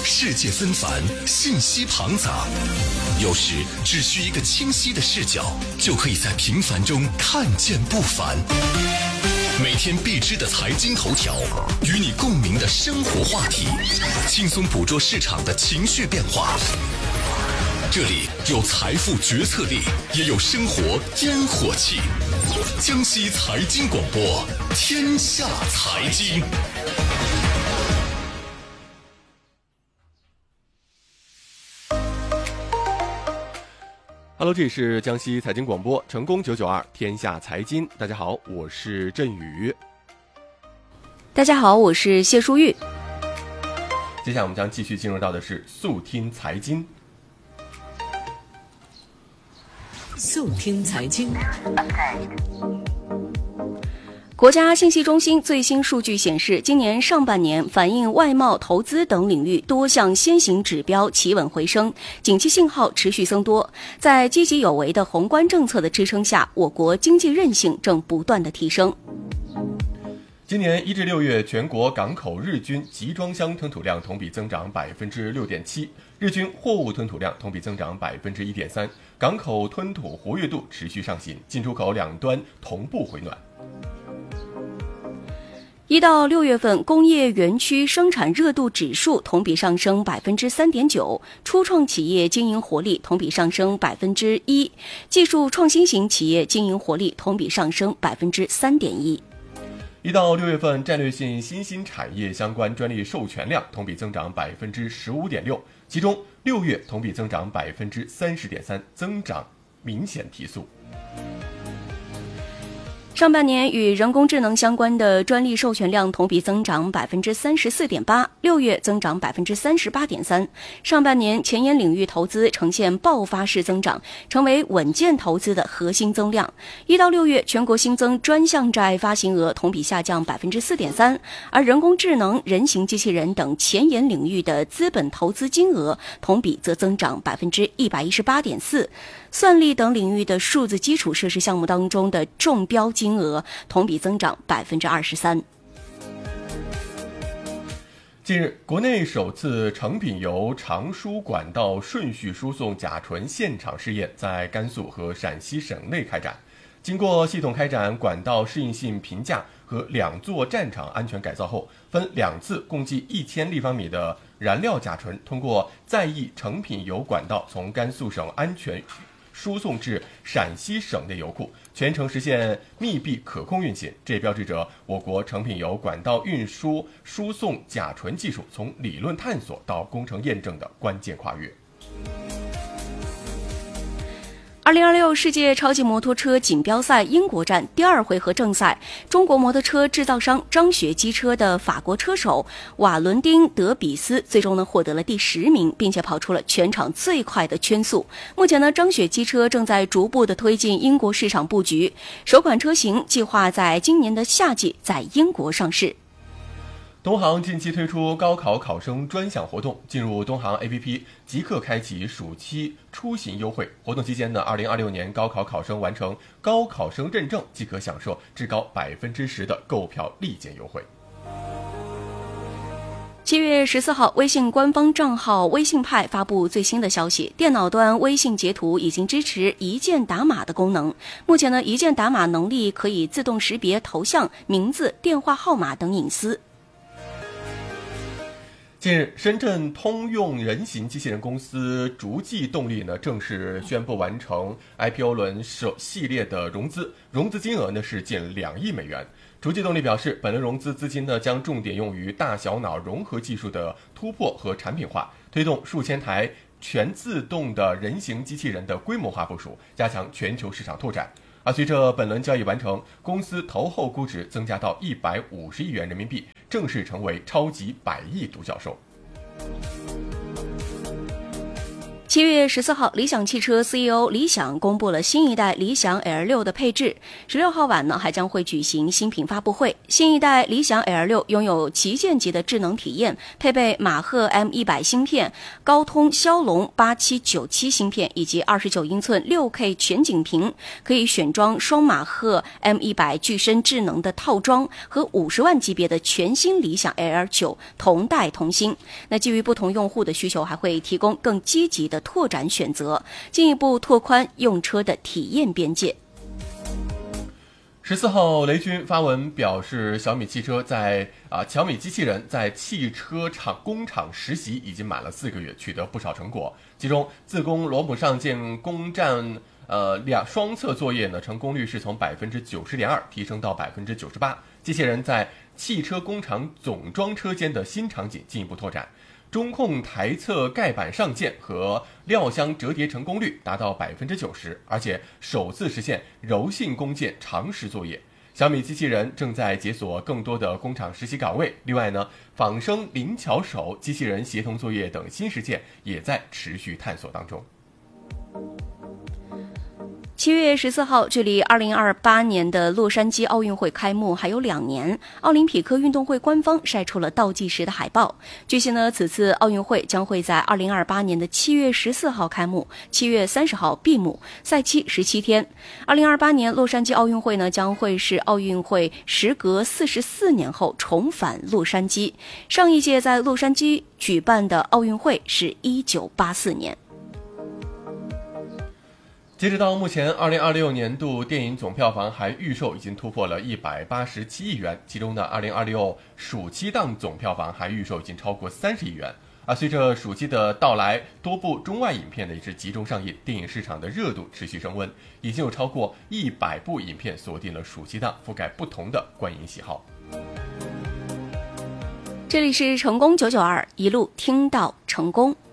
世界纷繁，信息庞杂，有时只需一个清晰的视角，就可以在平凡中看见不凡。每天必知的财经头条，与你共鸣的生活话题，轻松捕捉市场的情绪变化。这里有财富决策力，也有生活烟火气。江西财经广播，天下财经。 Hello， 这里是江西财经广播，成功992天下财经。大家好，我是振宇。 大家好，我是谢淑玉。 接下来我们将继续进入到的是速听财经。 速听财经。 国家信息中心最新数据显示，今年上半年反映外贸、投资等领域多项先行指标企稳回升，景气信号持续增多。在积极有为的宏观政策的支撑下，我国经济韧性正不断的提升。 今年1至6月，全国港口日均集装箱吞吐量同比增长6.7%，日均货物吞吐量同比增长1.3%，港口吞吐活跃度持续上行，进出口两端同步回暖。 1到6月份，工业园区生产热度指数同比上升3.9%，初创企业经营活力同比上升1%，技术创新型企业经营活力同比上升3.1%。 1到6月份，战略性新兴产业相关专利授权量同比增长15.6%，其中6月同比增长30.3%，增长明显提速。 上半年与人工智能相关的专利授权量同比增长34.8%，6月增长38.3%。上半年前沿领域投资呈现爆发式增长，成为稳健投资的核心增量。1到6月，全国新增专项债发行额同比下降4.3%，而人工智能、人形机器人等前沿领域的资本投资金额同比则增长118.4%。算力等领域的数字基础设施项目当中的中标金额同比增长23%。 近日，国内首次成品油长输管道顺序输送甲醇现场试验在甘肃和陕西省内开展。经过系统开展管道适应性评价和2座战场安全改造后，分2次共计1000立方米的燃料甲醇通过在役成品油管道从甘肃省安全输送至陕西省内油库，全程实现密闭可控运行。这也标志着我国成品油管道运输输送甲醇技术从理论探索到工程验证的关键跨越。 2026世界超级摩托车锦标赛英国站第2回合正赛，中国摩托车制造商张雪机车的法国车手瓦伦丁·德比斯最终获得了第10名，并且跑出了全场最快的圈速。目前张雪机车正在逐步的推进英国市场布局，首款车型计划在今年的夏季在英国上市。 东航近期推出高考考生专享活动，进入东航 APP 即刻开启暑期出行优惠。活动期间2026年高考考生完成高考生认证即可享受至高10%的购票立减优惠。 7月14号，微信官方账号微信派发布最新的消息，电脑端微信截图已经支持一键打码的功能。目前一键打码能力可以自动识别头像、名字、电话号码等隐私。 近日，深圳通用人形机器人公司逐迹动力正式宣布完成 IPO 轮系列的融资，融资金额是近2亿美元。逐迹动力表示，本轮融资资金将重点用于大小脑融合技术的突破和产品化，推动数千台全自动的人形机器人的规模化部署，加强全球市场拓展。而随着本轮交易完成，公司投后估值增加到150亿元人民币，正式成为超级100亿独角兽。 7月14号，理想汽车 CEO 理想公布了新一代理想 L6 的配置。16号晚呢，还将会举行新品发布会。新一代理想 L6 拥有旗舰级的智能体验，配备马赫 M100 芯片、高通骁龙8797芯片以及29英寸 6K 全景屏，可以选装双马赫 M100 具身智能的套装和50万级别的全新理想 L9 同代同新。那基于不同用户的需求，还会提供更积极的拓展选择，进一步拓宽用车的体验边界。 14号，雷军发文表示，小米机器人在汽车工厂实习已经满了4个月，取得不少成果。其中，自贡罗姆上舰攻占双侧作业呢，成功率是从 90.2% 提升到 98%。机器人在汽车工厂总装车间的新场景进一步拓展。中控台侧盖板上件和料箱折叠成功率达到 90%， 而且首次实现柔性工件长时作业。小米机器人正在解锁更多的工厂实习岗位。另外呢，仿生灵巧手、机器人协同作业等新实践也在持续探索当中。 7月14号，距离2028年的洛杉矶奥运会开幕还有2年，奥林匹克运动会官方晒出了倒计时的海报。据悉呢，此次奥运会将会在2028年的7月14号开幕，7月30号闭幕，赛期17天。2028年洛杉矶奥运会呢，将会是奥运会时隔44年后重返洛杉矶。上一届在洛杉矶举办的奥运会是1984年。 截止到目前，2026年度电影总票房还预售已经突破了187亿元，其中的2026暑期档总票房还预售已经超过30亿元。随着暑期的到来，多部中外影片也是集中上映，电影市场的热度持续升温，已经有超过100部影片锁定了暑期档，覆盖不同的观影喜好。 这里是成功992，一路听到成功。